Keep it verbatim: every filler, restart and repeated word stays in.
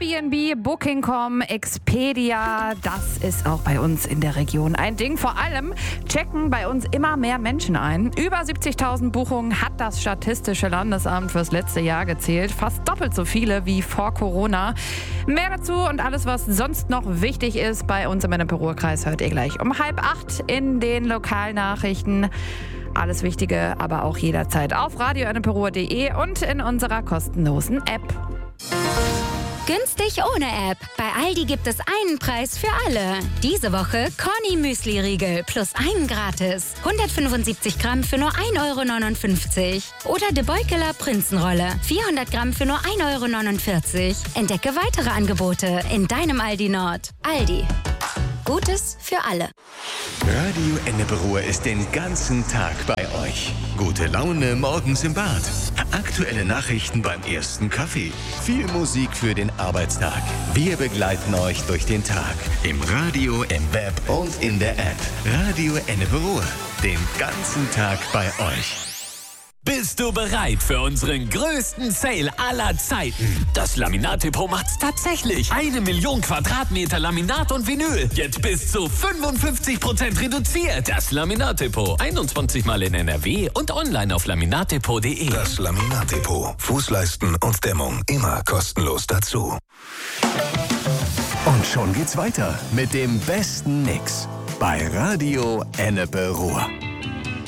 Airbnb, Booking Punkt com, Expedia, das ist auch bei uns in der Region ein Ding. Vor allem checken bei uns immer mehr Menschen ein. Über siebzigtausend Buchungen hat das Statistische Landesamt fürs letzte Jahr gezählt. Fast doppelt so viele wie vor Corona. Mehr dazu und alles, was sonst noch wichtig ist bei uns im Ennepe-Ruhr-Kreis, hört ihr gleich um halb acht in den Lokalnachrichten. Alles Wichtige, aber auch jederzeit auf radio ennepe ruhr punkt de und in unserer kostenlosen App. Günstig ohne App. Bei Aldi gibt es einen Preis für alle. Diese Woche Corny Müsli-Riegel plus einen gratis. hundertfünfundsiebzig Gramm für nur ein Euro neunundfünfzig. Oder De Beukeler Prinzenrolle. vierhundert Gramm für nur ein Euro neunundvierzig. Entdecke weitere Angebote in deinem Aldi Nord. Aldi. Gutes für alle. Radio Ennepe-Ruhr ist den ganzen Tag bei euch. Gute Laune morgens im Bad. Aktuelle Nachrichten beim ersten Kaffee. Viel Musik für den Arbeitstag. Wir begleiten euch durch den Tag. Im Radio, im Web und in der App. Radio Ennepe-Ruhr. Den ganzen Tag bei euch. Bist du bereit für unseren größten Sale aller Zeiten? Das Laminat-Depot macht's tatsächlich. Eine Million Quadratmeter Laminat und Vinyl. Jetzt bis zu fünfundfünfzig Prozent reduziert. Das Laminat-Depot. einundzwanzig Mal in N R W und online auf laminatdepot punkt de. Das Laminat-Depot. Fußleisten und Dämmung immer kostenlos dazu. Und schon geht's weiter mit dem besten Mix bei Radio Ennepe-Ruhr.